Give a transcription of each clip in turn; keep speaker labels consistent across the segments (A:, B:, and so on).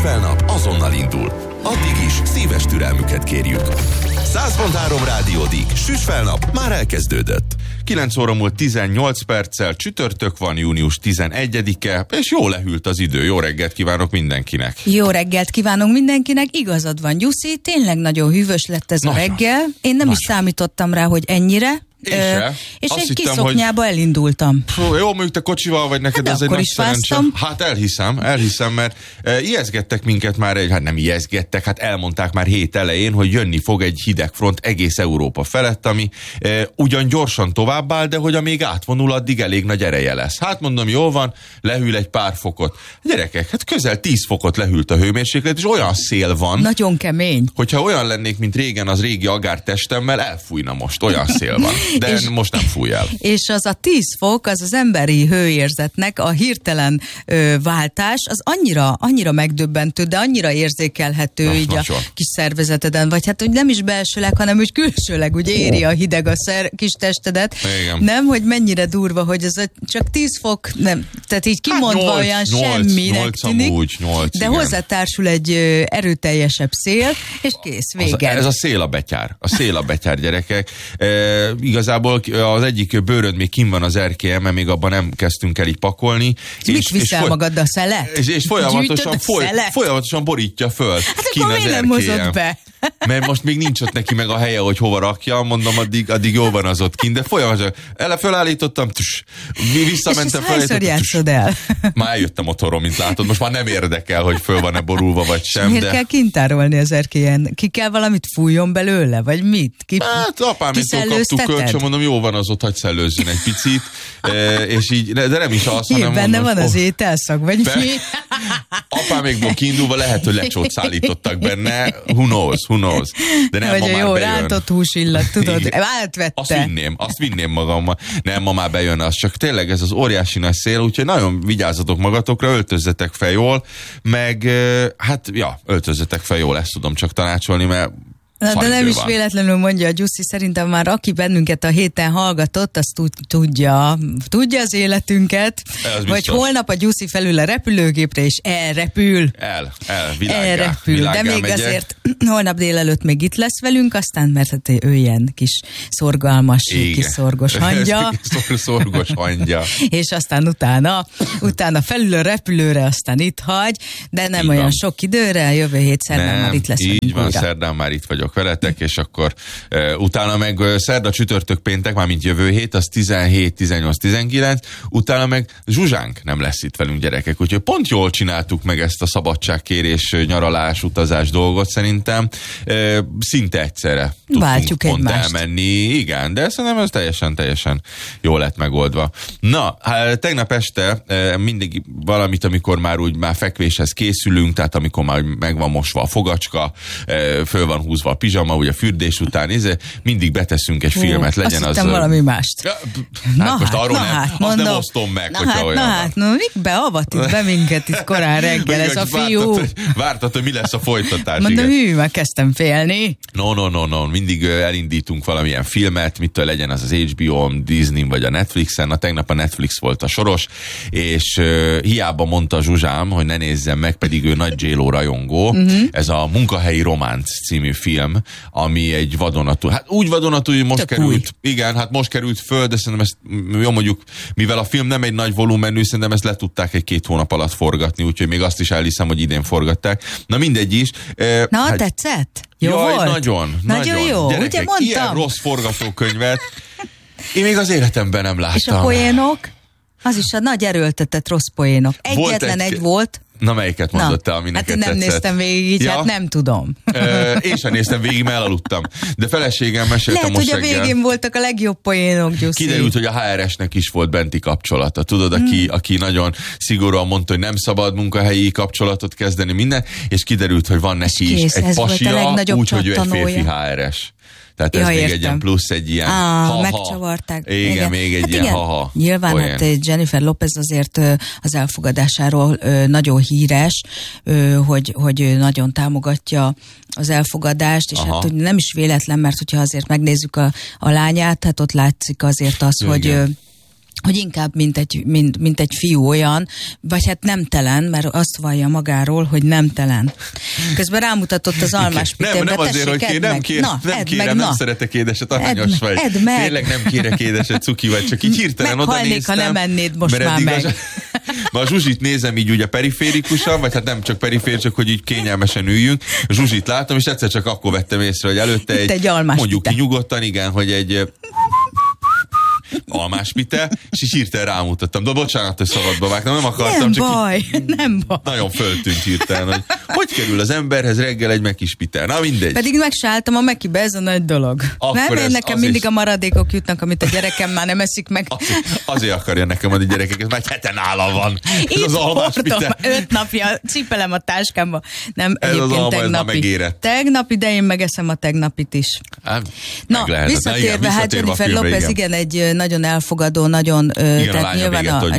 A: Süssfelnap azonnal indul. Addig is szíves türelmüket kérjük. 100.3 Rádiódik, Süssfelnap már elkezdődött. 9 óra múlt 18 perccel, csütörtök van, június 11-e, és jól lehűlt az idő. Jó reggelt kívánok mindenkinek.
B: Jó reggelt kívánunk mindenkinek, igazad van, Gyuszi, tényleg nagyon hűvös lett ez a reggel. Én nem is számítottam rá, hogy ennyire. És egy kis szoknyába elindultam.
A: Jó, mondjuk te kocsival vagy neked, ez egy nagy szerencse. Hát elhiszem, mert ijeszgettek minket már, hát nem ijeszgettek, hát elmondták már hét elején, hogy jönni fog egy hidegfront egész Európa felett, ami ugyan gyorsan továbbáll, de hogy amíg átvonul, addig elég nagy ereje lesz. Hát mondom, jól van, lehűl egy pár fokot. Gyerekek, hát közel 10 fokot lehűlt a hőmérséklet, és olyan szél van.
B: Nagyon kemény.
A: Hogyha olyan lennék, mint régen az régi agártestemmel, elfújna most, olyan szél van. De és, most nem fúj el. És
B: az a 10 fok, az emberi hőérzetnek a hirtelen váltás, az annyira megdöbbentő, de annyira érzékelhető így a kis szervezeteden, vagy hát, hogy nem is belsőleg, hanem úgy külsőleg, úgy éri a hideg a kis testedet.
A: Igen.
B: Nem, hogy mennyire durva, hogy ez csak 10 fok, nem, tehát így kimondva hát 8, olyan semminek tűnik,
A: amúgy, 8,
B: de hozzátársul egy erőteljesebb szél, és kész, vége.
A: Ez a szél a betyár, gyerekek. Igazából az egyik bőröd még kint van az erkélyen, mert még abban nem kezdtünk el így pakolni.
B: Mit viszel magaddal, a szelet?
A: És folyamatosan borítja föl.
B: Hát akkor miért nem hozott be?
A: Mert most még nincs ott neki meg a helye, hogy hova rakja, mondom, addig jó van az ott kint, de folyamatosan fölállítottam, visszamentem
B: fel. És hányszor játszod el?
A: Már eljöttem otthonról, mint látod, most már nem érdekel, hogy föl van-e borulva, vagy sem.
B: Miért kell kintárolni az erkélyen? Ki kell valamit fújjon belőle, vagy mit?
A: Hát apámétól kaptuk kölcsön, mondom, jó van az ott, hagy szellőzzön egy picit, és így, de nem is az, hanem
B: benne van az ételszag, vagy mi?
A: Apámékból kiindulva lehet, hogy lecsót szállítottak benne, who knows. De nem,
B: vagy
A: ma
B: a jó rántott húsillat, tudod, átvette.
A: Azt vinném magammal. Nem, ma már bejön az, csak tényleg ez az óriási nagy szél, úgyhogy nagyon vigyázzatok magatokra, öltözzetek fel jól, meg hát, öltözzetek fel jól, ezt tudom csak tanácsolni, mert
B: de nem is véletlenül mondja a Gyuszi, szerintem már aki bennünket a héten hallgatott, azt tudja az életünket, vagy holnap a Gyuszi felül a repülőgépre, és elrepül. Elrepül, de még megyek. Azért holnap délelőtt még itt lesz velünk, aztán, mert hát ő ilyen kis szorgalmas, kis szorgos hangya.
A: Szorgos hangya.
B: És aztán utána felül a repülőre, aztán itt hagy, de nem így olyan van. Sok időre, jövő hét szerdán már itt lesz.
A: Így van, szerdán már itt vagyok veletek, és akkor utána meg szerda, csütörtök, péntek, már mint jövő hét, az 17, 18, 19, utána meg Zsuzsánk nem lesz itt velünk, gyerekek, úgyhogy pont jól csináltuk meg ezt a szabadságkérés, nyaralás, utazás dolgot szerintem. Szinte egyszerre tudtunk pont elmenni, igen, de szerintem ez teljesen jól lett megoldva. Na, tegnap este mindig valamit, amikor már fekvéshez készülünk, tehát amikor már meg van mosva a fogacska, föl van húzva a pizsama, ugye a fürdés után, mindig beteszünk egy filmet, legyen az...
B: Azt valami mást.
A: Most arról azt nem osztom meg, hogyha olyan van.
B: Mik beavatik be minket itt korán reggel, ez a fiú.
A: Vártad, hogy mi lesz a folytatás.
B: Mondom, már kezdtem félni.
A: No, mindig elindítunk valamilyen filmet, mitől legyen az HBO-n, Disney-n vagy a Netflixen. Tegnap a Netflix volt a soros, és hiába mondta Zsuzsám, hogy ne nézzem meg, pedig ő nagy J.Lo rajongó. Ez a Munkahelyi Románc című film, ami egy vadonatúj, hát úgy vadonatúj, hogy most került, igen, hát most került föl, de szerintem ezt, jó mondjuk, mivel a film nem egy nagy volumenű, szerintem ezt le tudták egy 2 hónap alatt forgatni, úgyhogy még azt is elhiszem, hogy idén forgatták. Na mindegy is.
B: Na, tetszett? Jó volt? Nagyon jó,
A: gyerekek,
B: ugye mondtam?
A: Ilyen rossz forgatókönyvet én még az életemben nem láttam.
B: És a poénok? Az is a nagy erőltetett rossz poénok. Egyetlen egy volt.
A: Na, melyiket mondott te, ami neked
B: tetszett? Nem néztem végig, így hát nem tudom.
A: Én sem néztem végig, mert elaludtam. De feleségem mesélte most reggel.
B: Lehet, hogy a végén voltak a legjobb poénok, Gyuszi.
A: Kiderült, hogy a HRS-nek is volt benti kapcsolata. Tudod, aki nagyon szigorúan mondta, hogy nem szabad munkahelyi kapcsolatot kezdeni, minden, és kiderült, hogy van neki is egy pasia, úgyhogy ő egy férfi HRS. Tehát ez még egy ilyen plusz, egy ilyen ha-ha.
B: Megcsavarták.
A: Igen, még egy ilyen ha-ha.
B: Nyilván
A: olyan.
B: Hát Jennifer Lopez azért az elfogadásáról nagyon híres, hogy ő nagyon támogatja az elfogadást, és hát nem is véletlen, mert hogyha azért megnézzük a lányát, hát ott látszik azért az, hogy hogy inkább mint egy fiú olyan, vagy hát nemtelen, mert azt vallja magáról, hogy nemtelen. Közben rámutatott az almás pitérbe.
A: Nem azért, hogy nem szeretek édeset, aranyos vagy. Tényleg nem kérek édeset, cuki vagy, csak így hirtelen oda néztem.
B: Ha nem ennéd most már meg.
A: A Zsuzsit nézem így ugye periférikusan, vagy hát nem csak perifér, csak hogy így kényelmesen üljünk. A Zsuzsit látom, és egyszer csak akkor vettem észre, hogy előtte egy mondjuk ki nyugodtan, igen, hogy egy almáspite, és így hirtelen rámutattam. De bocsánat, hogy szabadba vágtam, nem akartam,
B: nem baj.
A: Nagyon föltűnt hirtelen, hogy kerül az emberhez reggel egy mekis pite. Na mindegy.
B: Pedig megsáltam a mekibe, ez a nagy dolog. Akkor nem, nekem mindig a maradékok jutnak, amit a gyerekem már nem eszik meg.
A: Azért akarja nekem adni gyerekek, ez már egy hete nála van. Ez az almáspite.
B: 5 napja cipelem a táskámba. Nem,
A: ez
B: egyébként tegnapi, de én megeszem a tegnapit is. Na, visszatérve, hát Jennifer Lopez, igen, egy nagyon elfogadó, nagyon...
A: Igen, tehát nyilván a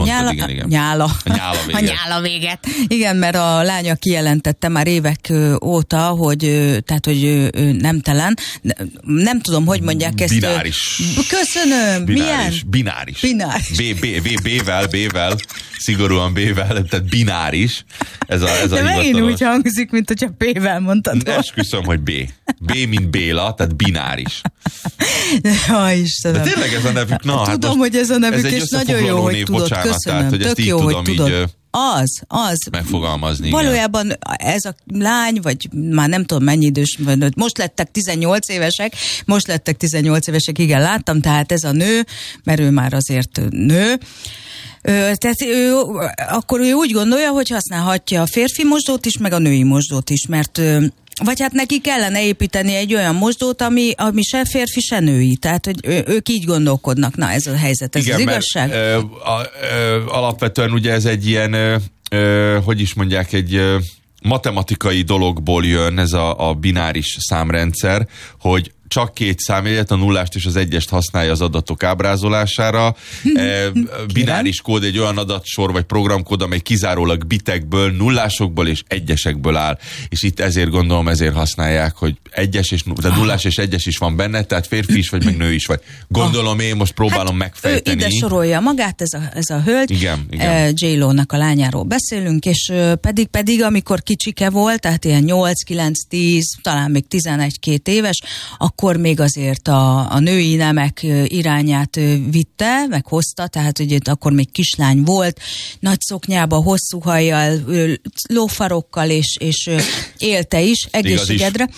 B: nyála véget. Igen, mert a lánya kijelentette már évek óta, hogy ő nemtelen. Nem tudom, hogy mondják ezt.
A: Bináris.
B: Köszönöm. Milyen?
A: Bináris. B-vel, szigorúan B-vel, tehát bináris. Ez a hivatalos.
B: Megint úgy hangzik, mint hogyha P-vel mondtad.
A: Esküszöm, hogy B. B, mint Béla, tehát bináris.
B: Istenem.
A: De tényleg ez a nevük.
B: Tudom, hogy ez a nevük, és nagyon jó, hogy tudod. Köszönöm.
A: Tehát, tök jó, hogy tudod.
B: Az.
A: Megfogalmazni.
B: Valójában ez a lány, vagy már nem tudom mennyi idős, most lettek 18 évesek, igen, láttam, tehát ez a nő, mert ő már azért nő, tehát akkor ő úgy gondolja, hogy használhatja a férfi mosdót is, meg a női mosdót is, mert vagy hát neki kellene építeni egy olyan mosdót, ami se férfi, se női. Tehát, hogy ők így gondolkodnak. Na, ez a helyzet, ez igen, az igazság?
A: Alapvetően ugye ez egy ilyen, hogy is mondják, egy matematikai dologból jön ez a bináris számrendszer, hogy csak 2 számjegyet, a nullást és az egyest használja az adatok ábrázolására. Bináris kód egy olyan adatsor vagy programkód, amely kizárólag bitekből, nullásokból és egyesekből áll. És itt ezért gondolom, ezért használják, hogy de nullás és egyes is van benne, tehát férfi is vagy, meg nő is vagy. Gondolom én most próbálom megfejteni.
B: Ide sorolja magát ez a hölgy.
A: Igen.
B: J-Lo-nak a lányáról beszélünk, és pedig amikor kicsike volt, tehát ilyen 8-9-10, talán még 11-2 éves, akkor még azért a női nemek irányát vitte, meg hozta, tehát ugye akkor még kislány volt, nagy szoknyába, hosszú hajjal, lófarokkal, és élte is egészségedre.